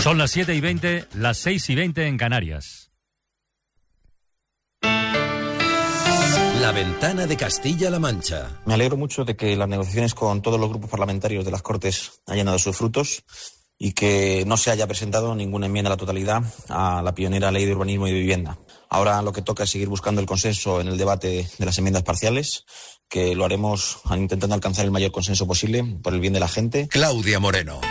Son las 7:20, las 6:20 en Canarias. La ventana de Castilla-La Mancha. Me alegro mucho de que las negociaciones con todos los grupos parlamentarios de las Cortes hayan dado sus frutos y que no se haya presentado ninguna enmienda a la totalidad a la pionera Ley de Urbanismo y Vivienda. Ahora lo que toca es seguir buscando el consenso en el debate de las enmiendas parciales, que lo haremos intentando alcanzar el mayor consenso posible por el bien de la gente. Claudia Moreno.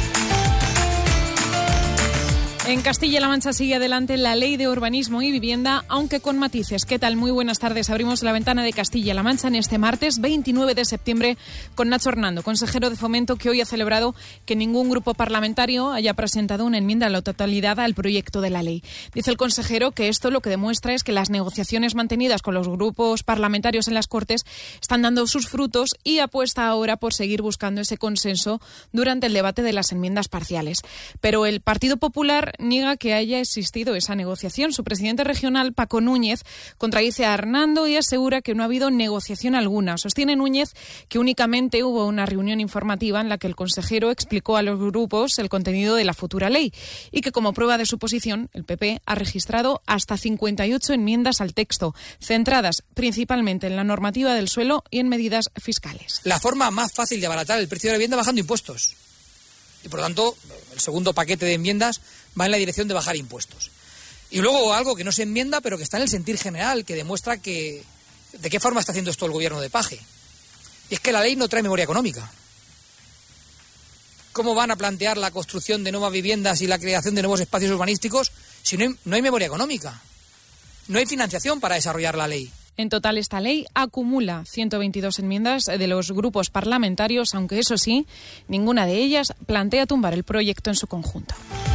En Castilla-La Mancha sigue adelante la Ley de Urbanismo y Vivienda, aunque con matices. ¿Qué tal? Muy buenas tardes. Abrimos la ventana de Castilla-La Mancha en este martes 29 de septiembre con Nacho Hernando, consejero de Fomento, que hoy ha celebrado que ningún grupo parlamentario haya presentado una enmienda a la totalidad al proyecto de la ley. Dice el consejero que esto lo que demuestra es que las negociaciones mantenidas con los grupos parlamentarios en las Cortes están dando sus frutos y apuesta ahora por seguir buscando ese consenso durante el debate de las enmiendas parciales. Pero el Partido Popular niega que haya existido esa negociación. Su presidente regional, Paco Núñez, contradice a Hernando y asegura que no ha habido negociación alguna. Sostiene Núñez que únicamente hubo una reunión informativa en la que el consejero explicó a los grupos el contenido de la futura ley y que, como prueba de su posición, el PP ha registrado hasta 58 enmiendas al texto, centradas principalmente en la normativa del suelo y en medidas fiscales. La forma más fácil de abaratar el precio de la vivienda bajando impuestos. Y, por lo tanto, el segundo paquete de enmiendas va en la dirección de bajar impuestos. Y luego algo que no se enmienda, pero que está en el sentir general, que demuestra que de qué forma está haciendo esto el gobierno de Paje. Y es que la ley no trae memoria económica. ¿Cómo van a plantear la construcción de nuevas viviendas y la creación de nuevos espacios urbanísticos si no hay memoria económica? No hay financiación para desarrollar la ley. En total, esta ley acumula 122 enmiendas de los grupos parlamentarios, aunque eso sí, ninguna de ellas plantea tumbar el proyecto en su conjunto.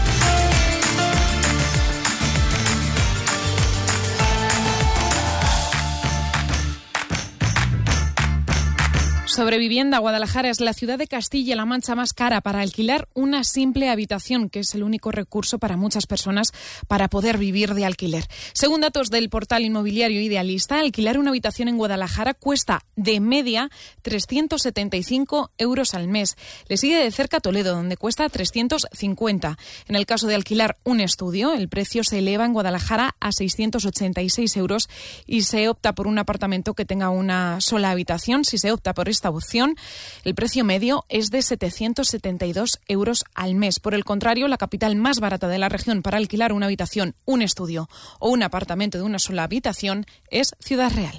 Sobre vivienda, Guadalajara es la ciudad de Castilla-La Mancha más cara para alquilar una simple habitación, que es el único recurso para muchas personas para poder vivir de alquiler. Según datos del portal inmobiliario Idealista, alquilar una habitación en Guadalajara cuesta de media 375 euros al mes. Le sigue de cerca Toledo, donde cuesta 350. En el caso de alquilar un estudio, el precio se eleva en Guadalajara a 686 euros y se opta por un apartamento que tenga una sola habitación. Si se opta por esta opción, el precio medio es de 772 euros al mes. Por el contrario, la capital más barata de la región para alquilar una habitación, un estudio o un apartamento de una sola habitación es Ciudad Real.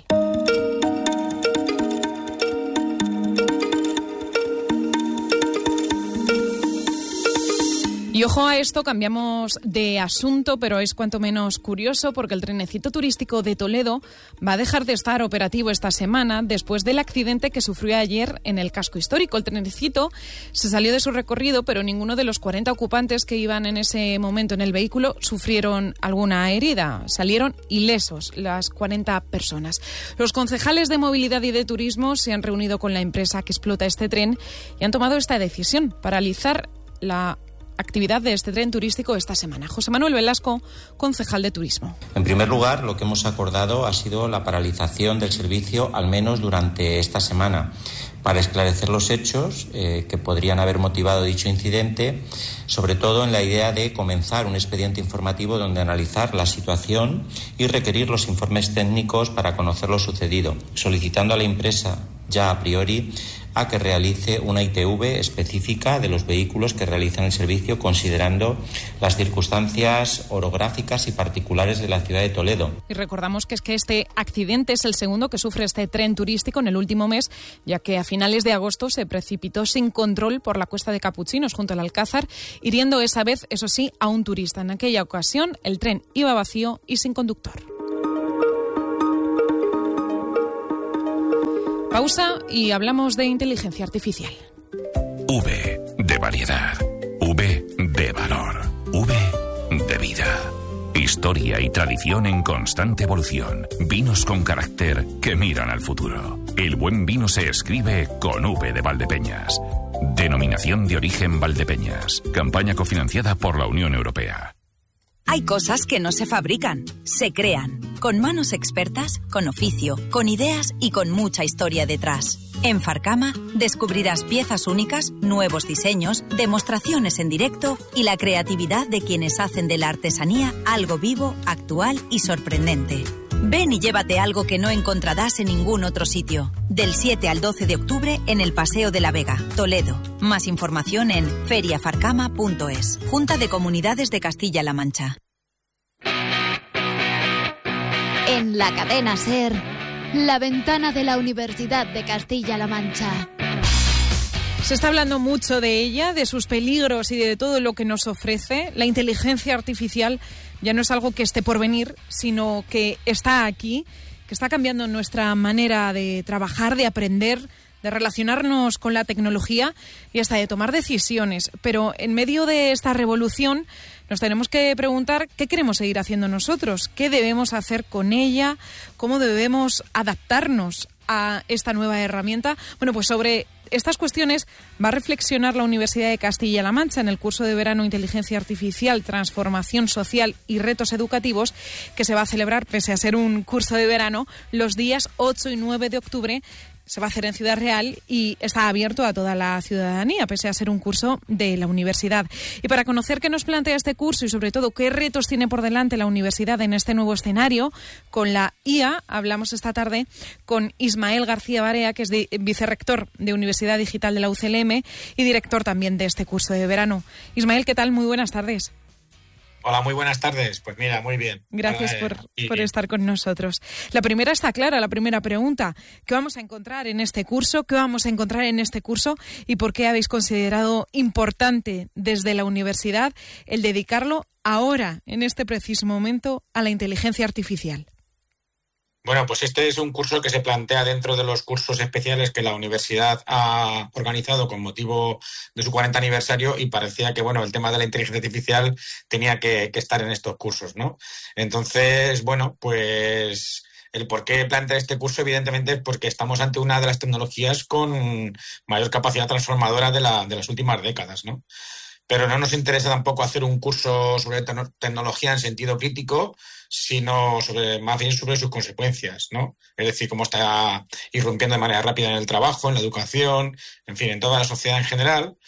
Y ojo a esto, cambiamos de asunto, pero es cuanto menos curioso porque el trenecito turístico de Toledo va a dejar de estar operativo esta semana después del accidente que sufrió ayer en el casco histórico. El trenecito se salió de su recorrido, pero ninguno de los 40 ocupantes que iban en ese momento en el vehículo sufrieron alguna herida. Salieron ilesos las 40 personas. Los concejales de Movilidad y de Turismo se han reunido con la empresa que explota este tren y han tomado esta decisión, paralizar la actividad de este tren turístico esta semana. José Manuel Velasco, concejal de Turismo. En primer lugar, lo que hemos acordado ha sido la paralización del servicio, al menos durante esta semana, para esclarecer los hechos que podrían haber motivado dicho incidente, sobre todo en la idea de comenzar un expediente informativo donde analizar la situación y requerir los informes técnicos para conocer lo sucedido, solicitando a la empresa ya a priori a que realice una ITV específica de los vehículos que realizan el servicio, considerando las circunstancias orográficas y particulares de la ciudad de Toledo. Y recordamos que este accidente es el segundo que sufre este tren turístico en el último mes, ya que a finales de agosto se precipitó sin control por la Cuesta de Capuchinos junto al Alcázar, hiriendo esa vez, eso sí, a un turista. En aquella ocasión el tren iba vacío y sin conductor. Pausa y hablamos de inteligencia artificial. V de variedad, V de valor, V de vida. Historia y tradición en constante evolución. Vinos con carácter que miran al futuro. El buen vino se escribe con V de Valdepeñas. Denominación de origen Valdepeñas. Campaña cofinanciada por la Unión Europea. Hay cosas que no se fabrican, se crean, con manos expertas, con oficio, con ideas y con mucha historia detrás. En Farcama descubrirás piezas únicas, nuevos diseños, demostraciones en directo y la creatividad de quienes hacen de la artesanía algo vivo, actual y sorprendente. Ven y llévate algo que no encontrarás en ningún otro sitio. Del 7 al 12 de octubre en el Paseo de la Vega, Toledo. Más información en feriafarcama.es. Junta de Comunidades de Castilla-La Mancha. En la cadena SER, la ventana de la Universidad de Castilla-La Mancha. Se está hablando mucho de ella, de sus peligros y de todo lo que nos ofrece. La inteligencia artificial ya no es algo que esté por venir, sino que está aquí, que está cambiando nuestra manera de trabajar, de aprender, de relacionarnos con la tecnología y hasta de tomar decisiones. Pero en medio de esta revolución nos tenemos que preguntar qué queremos seguir haciendo nosotros, qué debemos hacer con ella, cómo debemos adaptarnos a esta nueva herramienta. Bueno, pues sobre estas cuestiones va a reflexionar la Universidad de Castilla-La Mancha en el curso de verano Inteligencia Artificial, Transformación Social y Retos Educativos, que se va a celebrar, pese a ser un curso de verano, los días 8 y 9 de octubre. Se va a hacer en Ciudad Real y está abierto a toda la ciudadanía, pese a ser un curso de la universidad. Y para conocer qué nos plantea este curso y sobre todo qué retos tiene por delante la universidad en este nuevo escenario, con la IA, hablamos esta tarde con Ismael García Barea, que es vicerrector de Universidad Digital de la UCLM y director también de este curso de verano. Ismael, ¿qué tal? Muy buenas tardes. Hola, muy buenas tardes. Pues mira, muy bien. Gracias por estar con nosotros. La primera está clara, la primera pregunta. ¿Qué vamos a encontrar en este curso? ¿Qué vamos a encontrar en este curso? ¿Y por qué habéis considerado importante desde la universidad el dedicarlo ahora, en este preciso momento, a la inteligencia artificial? Bueno, pues este es un curso que se plantea dentro de los cursos especiales que la universidad ha organizado con motivo de su 40 aniversario y parecía que, bueno, el tema de la inteligencia artificial tenía que estar en estos cursos, ¿no? Entonces, bueno, pues el por qué plantea este curso, evidentemente, es porque estamos ante una de las tecnologías con mayor capacidad transformadora de las últimas décadas, ¿no? Pero no nos interesa tampoco hacer un curso sobre tecnología en sentido crítico, sino más bien sobre sus consecuencias, ¿no? Es decir, cómo está irrumpiendo de manera rápida en el trabajo, en la educación, en fin, en toda la sociedad en general.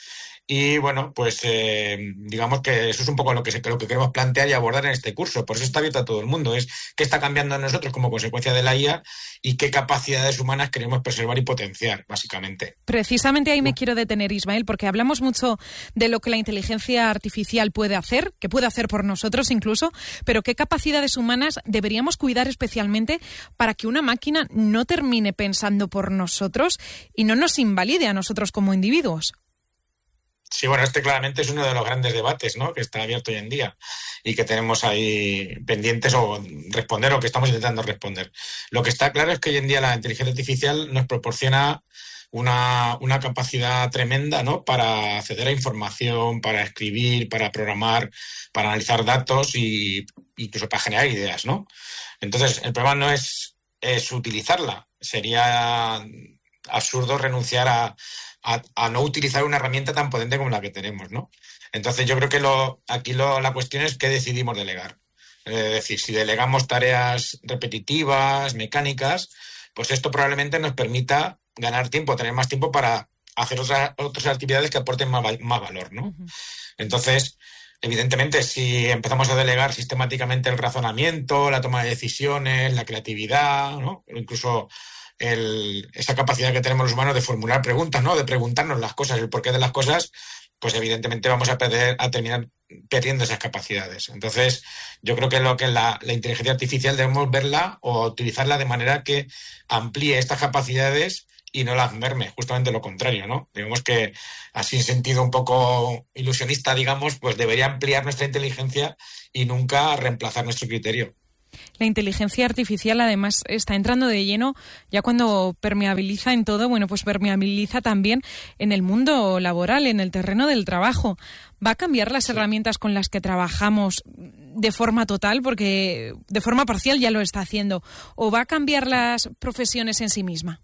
Y bueno, pues digamos que eso es un poco lo que queremos plantear y abordar en este curso. Por eso está abierto a todo el mundo. Es qué está cambiando en nosotros como consecuencia de la IA y qué capacidades humanas queremos preservar y potenciar, básicamente. Precisamente ahí me quiero detener, Ismael, porque hablamos mucho de lo que la inteligencia artificial puede hacer, que puede hacer por nosotros incluso, pero qué capacidades humanas deberíamos cuidar especialmente para que una máquina no termine pensando por nosotros y no nos invalide a nosotros como individuos. Sí, bueno, este claramente es uno de los grandes debates, ¿no?, que está abierto hoy en día y que tenemos ahí pendientes o responder o que estamos intentando responder. Lo que está claro es que hoy en día la inteligencia artificial nos proporciona una capacidad tremenda, ¿no?, para acceder a información, para escribir, para programar, para analizar datos y incluso para generar ideas, ¿no? Entonces, el problema no es utilizarla. Sería absurdo renunciar a no utilizar una herramienta tan potente como la que tenemos, ¿no? Entonces yo creo que aquí la cuestión es qué decidimos delegar. Es decir, si delegamos tareas repetitivas, mecánicas, pues esto probablemente nos permita ganar tiempo, tener más tiempo para hacer otras actividades que aporten más valor, ¿no? Uh-huh. Entonces, evidentemente, si empezamos a delegar sistemáticamente el razonamiento, la toma de decisiones, la creatividad, ¿no?, incluso esa capacidad que tenemos los humanos de formular preguntas, ¿no?, de preguntarnos las cosas, el porqué de las cosas, pues evidentemente vamos a terminar perdiendo esas capacidades. Entonces, yo creo que la inteligencia artificial debemos verla o utilizarla de manera que amplíe estas capacidades y no las merme, justamente lo contrario, ¿no? Digamos que, así en sentido un poco ilusionista, digamos, pues debería ampliar nuestra inteligencia y nunca reemplazar nuestro criterio. La inteligencia artificial, además, está entrando de lleno ya cuando permeabiliza en todo, bueno, pues permeabiliza también en el mundo laboral, en el terreno del trabajo. ¿Va a cambiar las herramientas con las que trabajamos de forma total? Porque de forma parcial ya lo está haciendo. ¿O va a cambiar las profesiones en sí misma?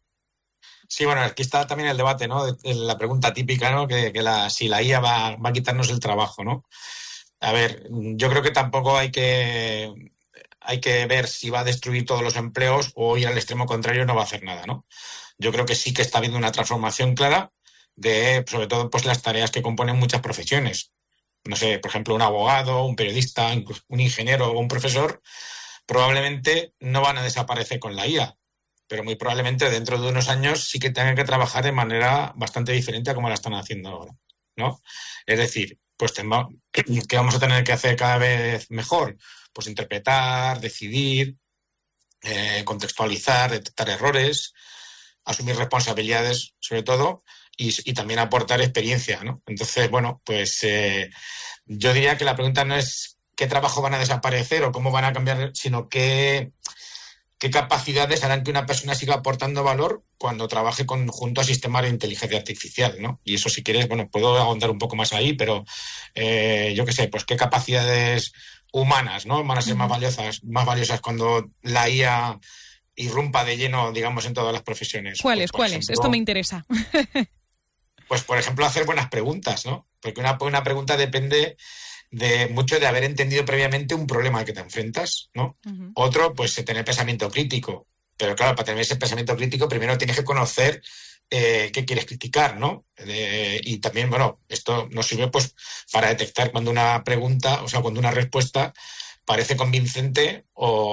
Sí, bueno, aquí está también el debate, ¿no? La pregunta típica, ¿no?, si la IA va a quitarnos el trabajo, ¿no? A ver, yo creo que tampoco hay que ver si va a destruir todos los empleos o ir al extremo contrario no va a hacer nada, ¿no? yo creo que sí que está habiendo una transformación clara de, sobre todo, pues las tareas que componen muchas profesiones. No sé, por ejemplo, un abogado, un periodista, un ingeniero o un profesor, probablemente no van a desaparecer con la IA, pero muy probablemente dentro de unos años sí que tengan que trabajar de manera bastante diferente a como la están haciendo ahora, ¿no? Es decir, pues ¿qué vamos a tener que hacer cada vez mejor? Pues interpretar, decidir, contextualizar, detectar errores, asumir responsabilidades, sobre todo, y también aportar experiencia, ¿no? Entonces, bueno, pues yo diría que la pregunta no es qué trabajo van a desaparecer o cómo van a cambiar, sino qué capacidades harán que una persona siga aportando valor cuando trabaje junto a sistemas de inteligencia artificial, ¿no? Y eso, si quieres, bueno, puedo ahondar un poco más ahí, pero yo qué sé, pues qué capacidades humanas, ¿no?, van a ser más valiosas cuando la IA irrumpa de lleno, digamos, en todas las profesiones. ¿Cuáles? Esto me interesa. Pues, por ejemplo, hacer buenas preguntas, ¿no? Porque una pregunta depende mucho de haber entendido previamente un problema al que te enfrentas, ¿no? Uh-huh. Otro, pues, tener pensamiento crítico. Pero claro, para tener ese pensamiento crítico, primero tienes que conocer qué quieres criticar, ¿no? Y también, bueno, esto nos sirve, pues, para detectar cuando una pregunta, o sea, cuando una respuesta parece convincente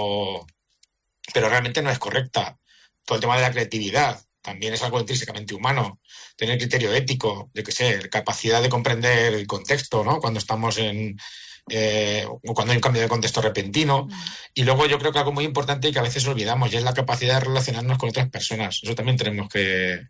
pero realmente no es correcta. Todo el tema de la creatividad también es algo intrínsecamente humano. Tener criterio ético, yo qué sé, capacidad de comprender el contexto, ¿no?, cuando estamos o cuando hay un cambio de contexto repentino. Y luego yo creo que algo muy importante y que a veces olvidamos, y es la capacidad de relacionarnos con otras personas. Eso también tenemos que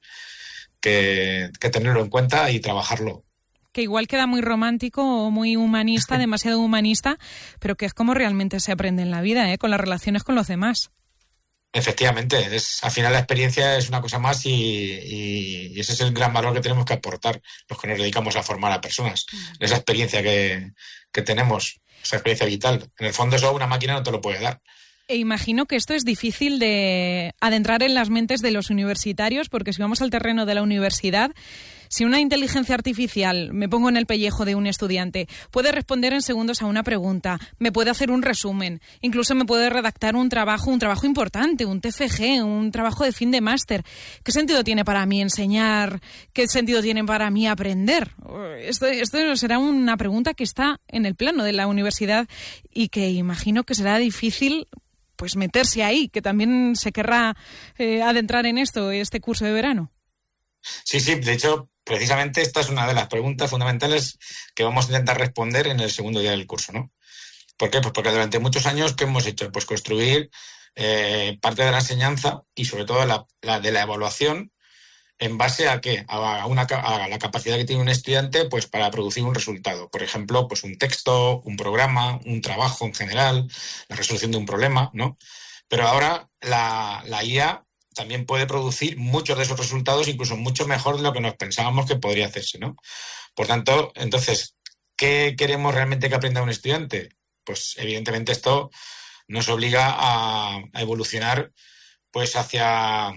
tenerlo en cuenta y trabajarlo. Que igual queda muy romántico o muy humanista, demasiado humanista, pero que es como realmente se aprende en la vida, con las relaciones con los demás. Efectivamente, al final la experiencia es una cosa más y ese es el gran valor que tenemos que aportar los que nos dedicamos a formar a personas. Esa experiencia que tenemos, esa experiencia vital. En el fondo eso una máquina no te lo puede dar. E imagino que esto es difícil de adentrar en las mentes de los universitarios, porque si vamos al terreno de la universidad, si una inteligencia artificial, me pongo en el pellejo de un estudiante, puede responder en segundos a una pregunta, me puede hacer un resumen, incluso me puede redactar un trabajo importante, un TFG, un trabajo de fin de máster, ¿qué sentido tiene para mí enseñar? ¿Qué sentido tiene para mí aprender? Esto será una pregunta que está en el plano de la universidad y que imagino que será difícil, pues, meterse ahí, que también se querrá adentrar en este curso de verano. Sí, de hecho, precisamente esta es una de las preguntas fundamentales que vamos a intentar responder en el segundo día del curso, ¿no? ¿Por qué? Pues porque durante muchos años, ¿qué hemos hecho? Pues construir parte de la enseñanza y sobre todo de la evaluación en base a ¿qué? A la capacidad que tiene un estudiante, pues, para producir un resultado. Por ejemplo, pues un texto, un programa, un trabajo en general, la resolución de un problema, ¿no? Pero ahora la IA también puede producir muchos de esos resultados, incluso mucho mejor de lo que nos pensábamos que podría hacerse, ¿no? Por tanto, entonces, ¿qué queremos realmente que aprenda un estudiante? Pues evidentemente esto nos obliga a evolucionar, pues, hacia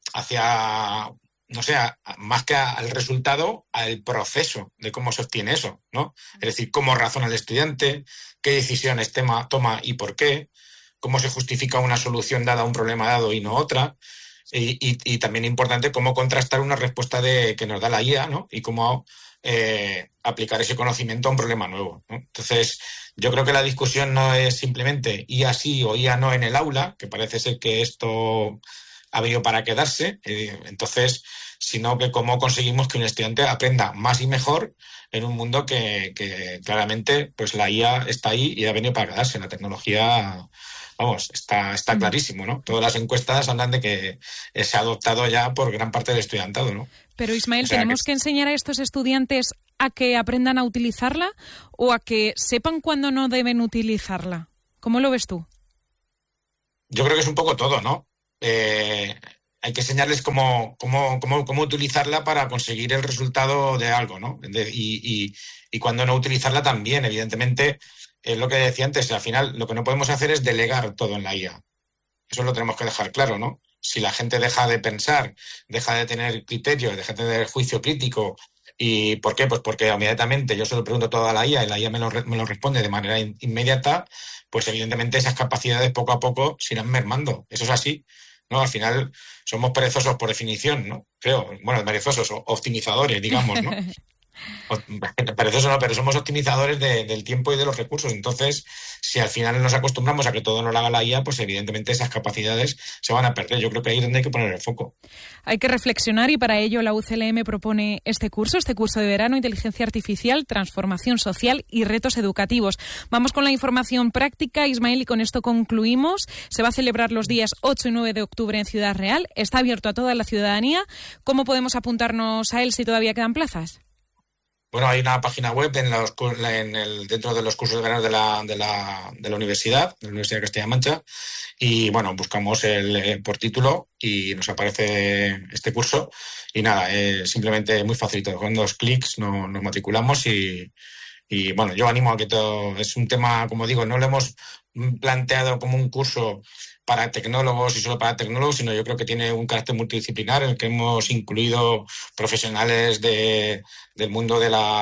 no sé, más que al resultado, al proceso de cómo se obtiene eso, ¿no? Es decir, cómo razona el estudiante, qué decisiones toma y por qué, cómo se justifica una solución dada a un problema dado y no otra. Y también importante cómo contrastar una respuesta que nos da la IA, ¿no? Y cómo aplicar ese conocimiento a un problema nuevo, ¿no? Entonces, yo creo que la discusión no es simplemente IA sí o IA no en el aula, que parece ser que esto ha venido para quedarse, entonces, sino que cómo conseguimos que un estudiante aprenda más y mejor en un mundo que claramente, pues, la IA está ahí y ha venido para quedarse. La tecnología, vamos, está clarísimo, ¿no? Todas las encuestas hablan de que se ha adoptado ya por gran parte del estudiantado, ¿no? Pero, Ismael, ¿tenemos que enseñar a estos estudiantes a que aprendan a utilizarla o a que sepan cuándo no deben utilizarla? ¿Cómo lo ves tú? Yo creo que es un poco todo, ¿no? Hay que enseñarles cómo utilizarla para conseguir el resultado de algo, ¿no? Y cuándo no utilizarla también, evidentemente. Es lo que decía antes, al final lo que no podemos hacer es delegar todo en la IA. Eso lo tenemos que dejar claro, ¿no? Si la gente deja de pensar, deja de tener criterio, deja de tener juicio crítico. ¿Y por qué? Pues porque inmediatamente yo se lo pregunto todo a la IA y la IA me lo responde de manera inmediata, pues evidentemente esas capacidades poco a poco se irán mermando. Eso es así. ¿no? Al final somos perezosos por definición, ¿no? Creo, bueno, perezosos o optimizadores, digamos, ¿no? Perezosos no, pero somos optimizadores del tiempo y de los recursos. Entonces, si al final nos acostumbramos a que todo nos lo haga la IA, pues evidentemente esas capacidades se van a perder. Yo creo que ahí es donde hay que poner el foco. Hay que reflexionar y para ello la UCLM propone este curso de verano, Inteligencia Artificial, Transformación Social y Retos Educativos. Vamos con la información práctica, Ismael, y con esto concluimos. Se va a celebrar los días 8 y 9 de octubre en Ciudad Real. Está abierto a toda la ciudadanía. ¿Cómo podemos apuntarnos a él si todavía quedan plazas? Bueno, hay una página web dentro de los cursos de verano de la Universidad de Castilla-La Mancha, y bueno, buscamos por título y nos aparece este curso y nada, simplemente muy facilito, con 2 clics nos matriculamos y bueno, yo animo a que todo, es un tema, como digo, no lo hemos planteado como un curso para tecnólogos y solo para tecnólogos, sino yo creo que tiene un carácter multidisciplinar en el que hemos incluido profesionales del mundo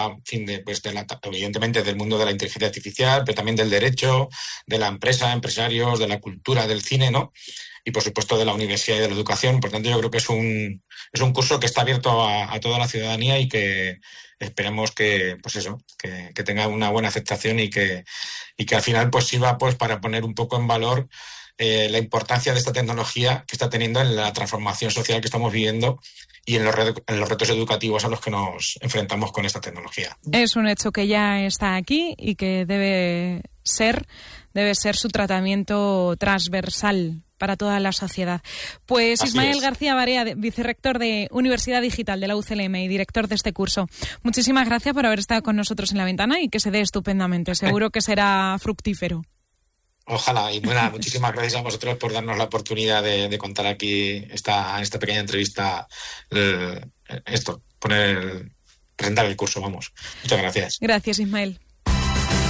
evidentemente del mundo de la inteligencia artificial, pero también del derecho, de la empresa, empresarios, de la cultura, del cine, ¿no? Y por supuesto de la universidad y de la educación. Por tanto, yo creo que es un curso que está abierto a toda la ciudadanía y que esperemos que tenga una buena aceptación y que al final pues sirva pues para poner un poco en valor la importancia de esta tecnología que está teniendo en la transformación social que estamos viviendo y en los retos educativos a los que nos enfrentamos con esta tecnología. Es un hecho que ya está aquí y que debe ser su tratamiento transversal para toda la sociedad. Pues Ismael García Barea, vicerrector de Universidad Digital de la UCLM y director de este curso. Muchísimas gracias por haber estado con nosotros en La Ventana y que se dé estupendamente. Seguro que será fructífero. Ojalá, y bueno, muchísimas gracias a vosotros por darnos la oportunidad de contar aquí esta pequeña entrevista, presentar el curso, vamos. Muchas gracias. Gracias, Ismael.